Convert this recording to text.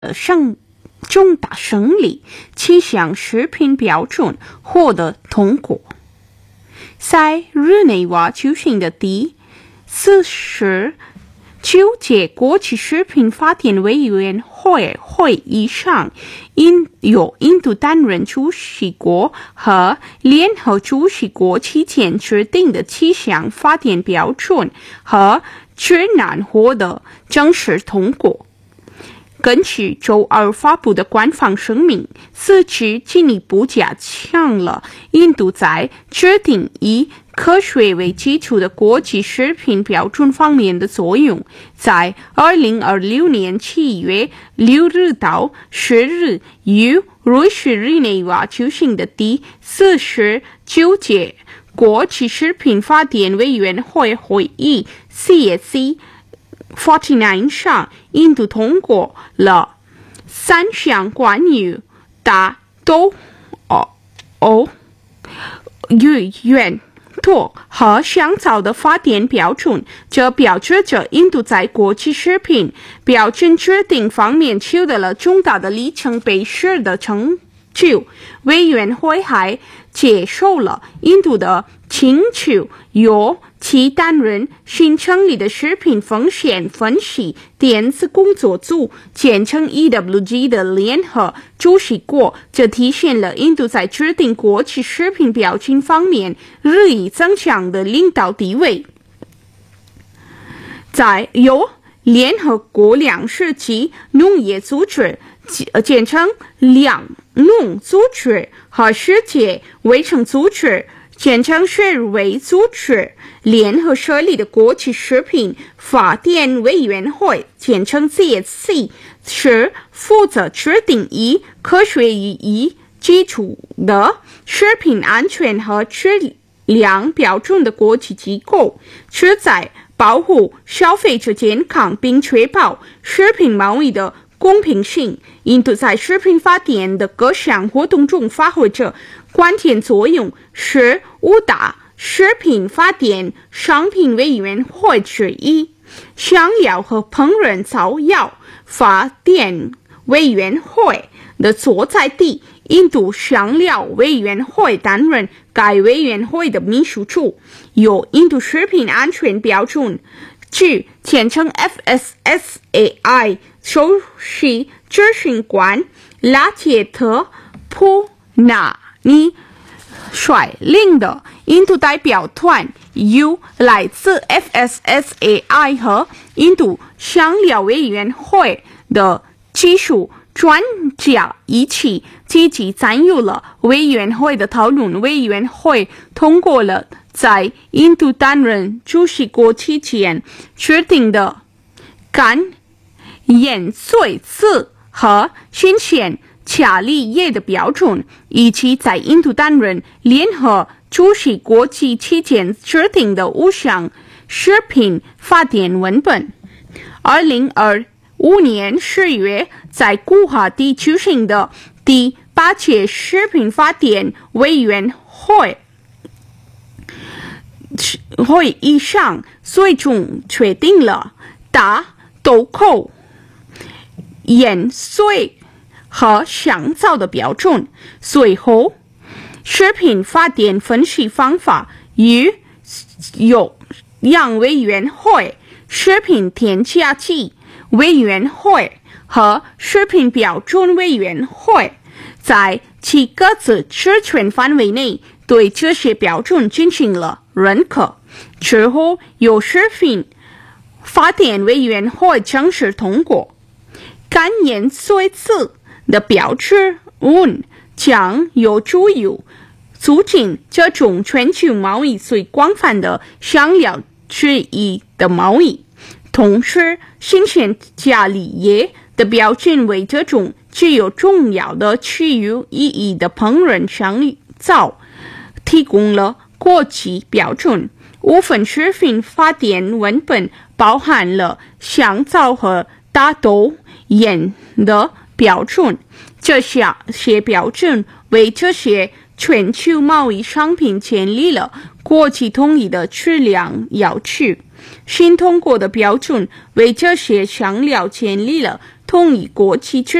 重大胜利，7项食品标准获得通过。在日内瓦举行的第49届国际食品法典委员会会议上，由印度担任主席国和联合主席国期间制定的7项法典标准和指南获得正式通过。根据周二发布的官方声明，此举进一步加强了印度在制定以科学为基础的国际食品标准方面的作用。在2026年7月6日到10日于瑞士日内瓦举行的第49届国际食品法典委员会会议 CSC 49上，印度通过了3项关于大豆、原托和香皂的法典标准，这标志着印度在国际食品标准制定方面取得了重大的里程碑式的成就。委员会还接受了印度的请求，由其担任新成立的食品风险分析电子工作组简称 EWG 的联合主席国，这体现了印度在制定国际食品标准方面日益增强的领导地位。在由联合国粮食及农业组织简称粮农组织和世界卫生组织简称世卫组织联合设立的国际食品法典委员会简称 CSC 是负责制定以科学为基础的食品安全和质量标准的国际机构，旨在保护消费者健康并确保食品贸易的公平性。印度在食品法典的各项活动中发挥着关键作用，是5大食品法典商品委员会之一。香料和烹饪造药法典委员会的所在地，印度香料委员会担任该委员会的秘书处，由印度食品安全标准局简称 FSSAI 首席执行官拉杰特·普纳尼率领的印度代表团，由来自 FSSAI 和印度香料委员会的技术专家一起积极参与了委员会的讨论。委员会通过了在印度担任主席国期间制定的甘盐水渍和新鲜卡利叶的标准，以及在印度担任联合主席国期间制定的5项食品法典文本。2025年10月在古哈蒂举行的第8届食品法典委员会会议上，最终确定了大豆蔻、盐水和香皂的标准。随后，食品法典分析方法与有氧委员会、食品添加剂委员会和食品标准委员会在其各自职权范围内对这些标准进行了认可。之后，由食品法典委员会正式通过。甘盐水渍的标准将有助于促进这种全球贸易最广泛的香料之一的贸易。同时，新鲜卡利叶的标准为这种具有重要的区域意义的烹饪香皂提供了国际标准。5份食品法典文本包含了香皂和大豆盐的标准，这些标准为这些全球贸易商品建立了国际统一的质量要求。新通过的标准为这些香料建立了统一国旗帜。